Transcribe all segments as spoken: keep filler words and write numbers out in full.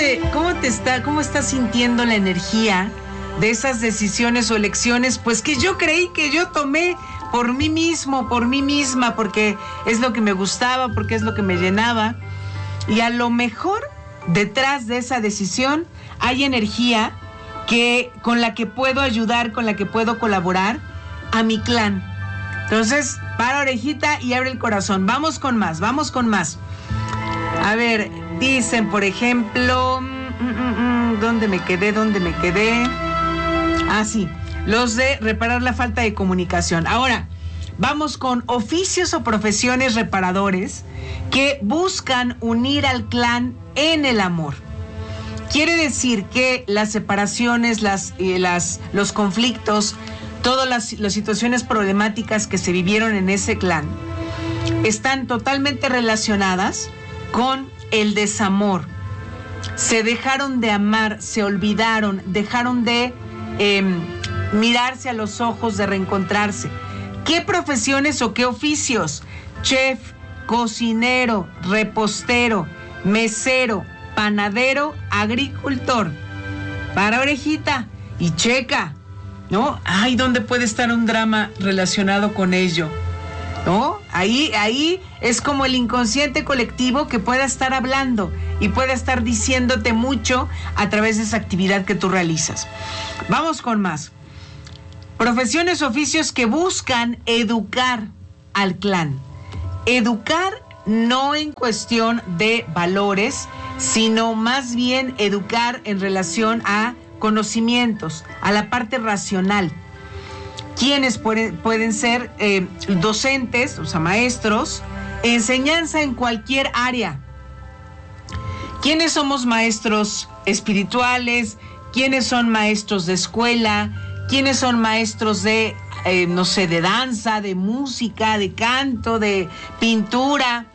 te, cómo te está, cómo estás sintiendo la energía de esas decisiones o elecciones, pues que yo creí que yo tomé por mí mismo, por mí misma, porque es lo que me gustaba, porque es lo que me llenaba? Y a lo mejor detrás de esa decisión hay energía que, con la que puedo ayudar, con la que puedo colaborar a mi clan. Entonces, para orejita y abre el corazón. Vamos con más, vamos con más. A ver, dicen, por ejemplo, ¿dónde me quedé? ¿Dónde me quedé? Ah, sí, los de reparar la falta de comunicación. Ahora, vamos con oficios o profesiones reparadores que buscan unir al clan en el amor. Quiere decir que las separaciones, las, eh, las, los conflictos, todas las, las situaciones problemáticas que se vivieron en ese clan están totalmente relacionadas con el desamor. Se dejaron de amar, se olvidaron, dejaron de eh, mirarse a los ojos, de reencontrarse. ¿Qué profesiones o qué oficios? Chef, cocinero, repostero, mesero, panadero, agricultor. Para orejita y checa, ¿no? Ay, ¿dónde puede estar un drama relacionado con ello? ¿No? Ahí, ahí es como el inconsciente colectivo que pueda estar hablando y pueda estar diciéndote mucho a través de esa actividad que tú realizas. Vamos con más. Profesiones, oficios que buscan educar al clan. Educar no en cuestión de valores, sino más bien educar en relación a conocimientos, a la parte racional. Quienes pueden, pueden ser eh, docentes, o sea, maestros, enseñanza en cualquier área. ¿Quiénes somos maestros espirituales? ¿Quiénes son maestros de escuela? ¿Quiénes son maestros de, eh, no sé, de danza, de música, de canto, de pintura?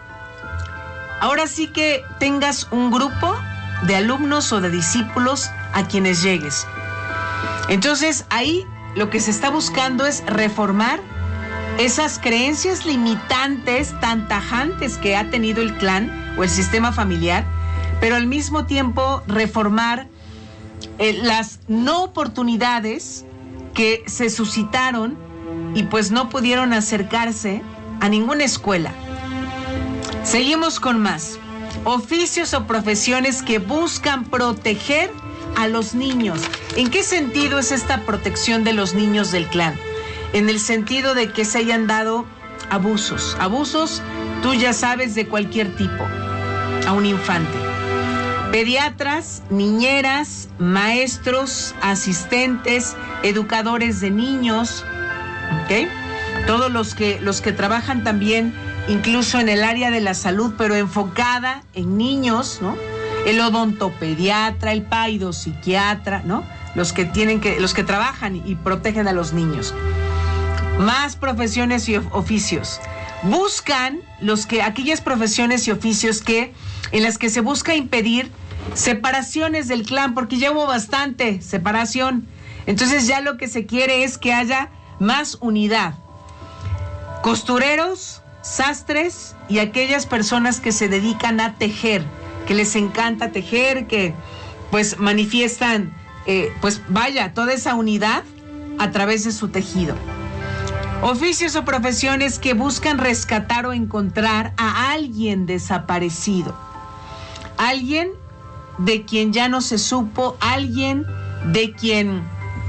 Ahora sí que tengas un grupo de alumnos o de discípulos a quienes llegues. Entonces, ahí lo que se está buscando es reformar esas creencias limitantes tan tajantes que ha tenido el clan o el sistema familiar, pero al mismo tiempo reformar eh, las no oportunidades que se suscitaron y pues no pudieron acercarse a ninguna escuela. Seguimos con más. Oficios o profesiones que buscan proteger a los niños. ¿En qué sentido es esta protección de los niños del clan? En el sentido de que se hayan dado abusos. Abusos, tú ya sabes, de cualquier tipo, a un infante. Pediatras, niñeras, maestros, asistentes, educadores de niños, ¿ok? Todos los que, los que trabajan también, incluso en el área de la salud, pero enfocada en niños, ¿no? El odontopediatra, el paidopsiquiatra, ¿no? Los que tienen que, los que trabajan y protegen a los niños. Más profesiones y oficios. Buscan los que, aquellas profesiones y oficios que, en las que se busca impedir separaciones del clan, porque ya hubo bastante separación. Entonces ya lo que se quiere es que haya más unidad. Costureros, sastres y aquellas personas que se dedican a tejer, que les encanta tejer, que pues manifiestan, eh, pues vaya, toda esa unidad a través de su tejido. Oficios o profesiones que buscan rescatar o encontrar a alguien desaparecido. Alguien de quien ya no se supo, alguien de quien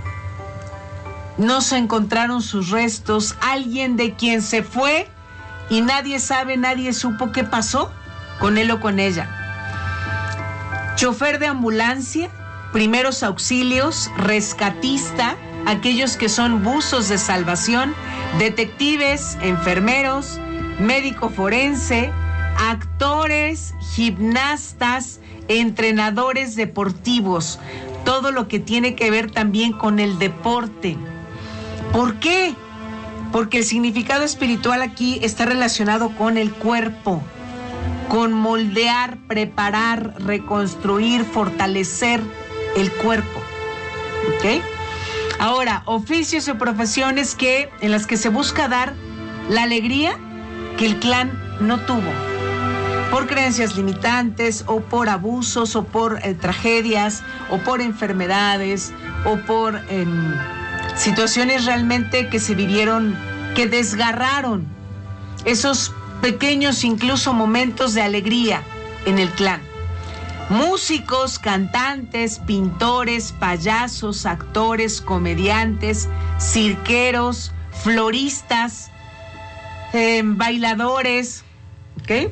no se encontraron sus restos, alguien de quien se fue y nadie sabe, nadie supo qué pasó con él o con ella. Chofer de ambulancia, primeros auxilios, rescatista, aquellos que son buzos de salvación, detectives, enfermeros, médico forense, actores, gimnastas, entrenadores deportivos, todo lo que tiene que ver también con el deporte. ¿Por qué? Porque el significado espiritual aquí está relacionado con el cuerpo, con moldear, preparar, reconstruir, fortalecer el cuerpo. ¿Ok? Ahora, oficios o profesiones que, en las que se busca dar la alegría que el clan no tuvo. por creencias limitantes o por abusos o por eh, tragedias o por enfermedades o por eh, situaciones realmente que se vivieron, que desgarraron esos pequeños incluso momentos de alegría en el clan. Músicos, cantantes, pintores, payasos, actores, comediantes, cirqueros, floristas, eh, bailadores, ¿ok?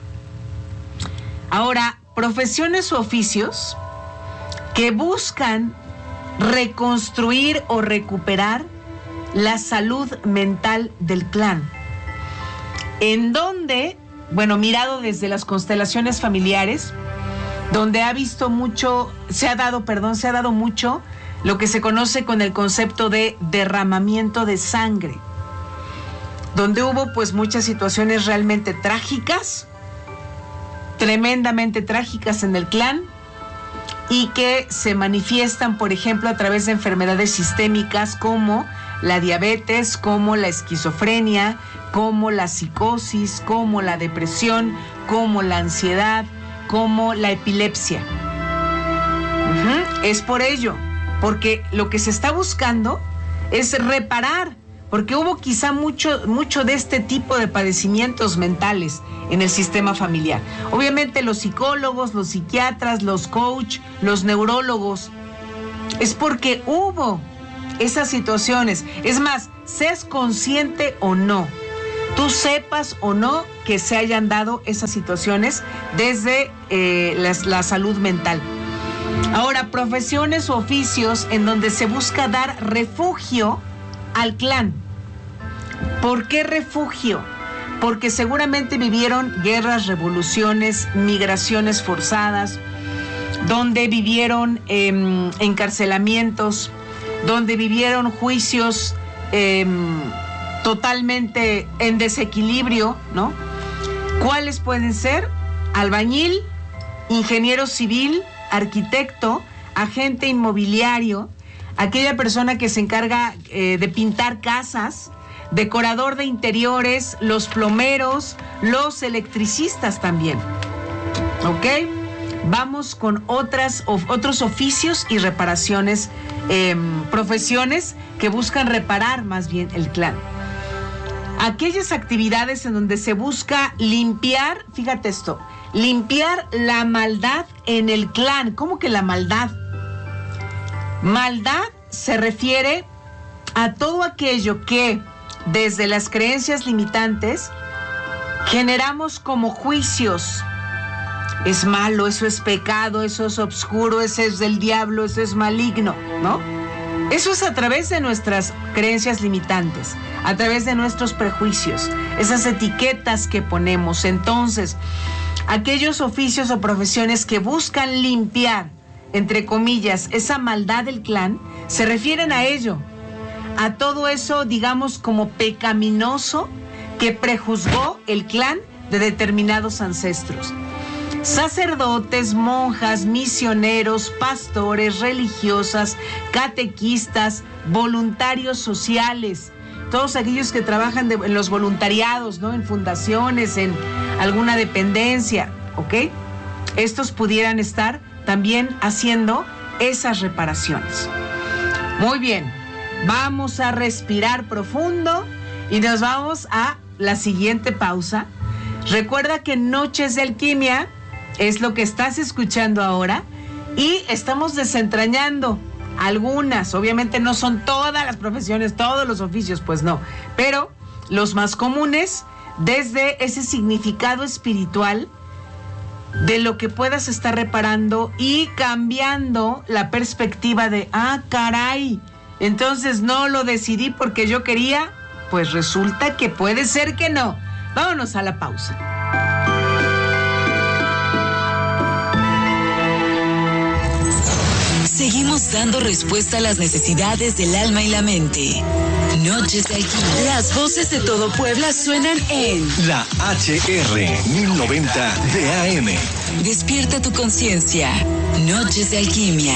Ahora, profesiones o oficios que buscan reconstruir o recuperar la salud mental del clan. En donde, bueno, mirado desde las constelaciones familiares, donde ha visto mucho, se ha dado, perdón, se ha dado mucho lo que se conoce con el concepto de derramamiento de sangre, donde hubo pues muchas situaciones realmente trágicas, tremendamente trágicas en el clan, y que se manifiestan, por ejemplo, a través de enfermedades sistémicas como la diabetes, como la esquizofrenia, como la psicosis, como la depresión, como la ansiedad, como la epilepsia. Uh-huh. Es por ello, porque lo que se está buscando es reparar, porque hubo quizá mucho, mucho de este tipo de padecimientos mentales en el sistema familiar. Obviamente los psicólogos, los psiquiatras, los coach, los neurólogos, es porque hubo esas situaciones. Es más, seas consciente o no, tú sepas o no que se hayan dado esas situaciones desde eh, la, la salud mental. Ahora, profesiones o oficios en donde se busca dar refugio al clan. ¿Por qué refugio? Porque seguramente vivieron guerras, revoluciones, migraciones forzadas, donde vivieron eh, encarcelamientos, donde vivieron juicios eh, totalmente en desequilibrio, ¿no? ¿Cuáles pueden ser? Albañil, ingeniero civil, arquitecto, agente inmobiliario, aquella persona que se encarga eh, de pintar casas, decorador de interiores, los plomeros, los electricistas también. ¿Ok? Vamos con otras, of, otros oficios y reparaciones, eh, profesiones que buscan reparar más bien el clan. Aquellas actividades en donde se busca limpiar, fíjate esto, limpiar la maldad en el clan. ¿Cómo que la maldad? Maldad se refiere a todo aquello que desde las creencias limitantes generamos como juicios. Es malo, eso es pecado, eso es obscuro, eso es del diablo, eso es maligno, ¿no? Eso es a través de nuestras creencias limitantes, a través de nuestros prejuicios, esas etiquetas que ponemos. Entonces, aquellos oficios o profesiones que buscan limpiar, entre comillas, esa maldad del clan, se refieren a ello, a todo eso, digamos, como pecaminoso que prejuzgó el clan de determinados ancestros. Sacerdotes, monjas, misioneros, pastores, religiosas, catequistas, voluntarios sociales, todos aquellos que trabajan de, en los voluntariados, ¿no? En fundaciones, en alguna dependencia, ¿ok? Estos pudieran estar también haciendo esas reparaciones. Muy bien, vamos a respirar profundo y nos vamos a la siguiente pausa. Recuerda que Noches de Alquimia es lo que estás escuchando ahora y estamos desentrañando algunas, obviamente no son todas las profesiones, todos los oficios, pues no, pero los más comunes desde ese significado espiritual de lo que puedas estar reparando y cambiando la perspectiva de, ah, caray, entonces no lo decidí porque yo quería, pues resulta que puede ser que no. Vámonos a la pausa. Seguimos dando respuesta a las necesidades del alma y la mente. Noches de Alquimia. Las voces de todo Puebla suenan en la H R mil noventa de A M. Despierta tu conciencia. Noches de Alquimia.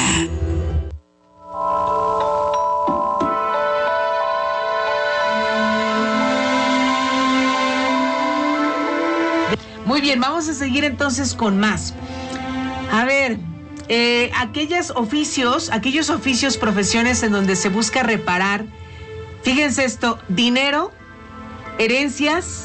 Muy bien, vamos a seguir entonces con más. A ver, eh, aquellos oficios, aquellos oficios, profesiones en donde se busca reparar, fíjense esto, dinero, herencias,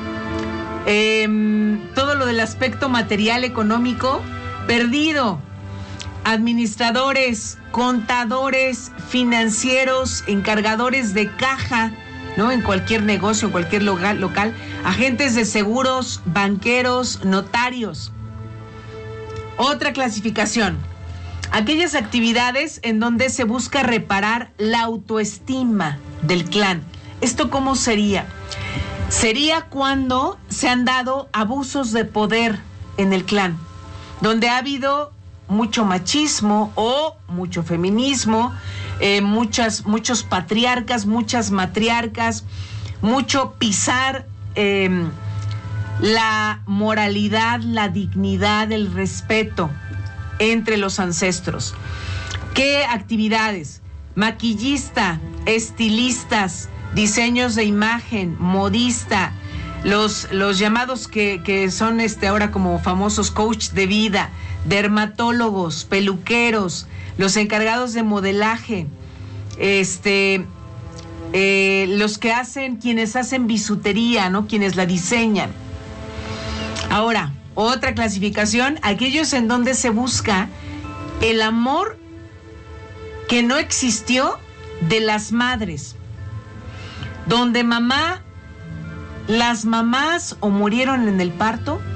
eh, todo lo del aspecto material, económico, perdido. Administradores, contadores, financieros, encargadores de caja, ¿no? En cualquier negocio, en cualquier local, local, agentes de seguros, banqueros, notarios. Otra clasificación, aquellas actividades en donde se busca reparar la autoestima del clan. ¿Esto cómo sería? Sería cuando se han dado abusos de poder en el clan, donde ha habido mucho machismo o mucho feminismo, eh, muchas, muchos patriarcas, muchas matriarcas, mucho pisar eh, la moralidad, la dignidad, el respeto entre los ancestros. ¿Qué actividades? Maquillista, estilistas, diseños de imagen, modista, los, los llamados que, que son este ahora como famosos coach de vida, dermatólogos, peluqueros, los encargados de modelaje, este, eh, los que hacen, quienes hacen bisutería, ¿no? Quienes la diseñan. Ahora, otra clasificación, aquellos en donde se busca el amor que no existió de las madres, donde mamá, las mamás o murieron en el parto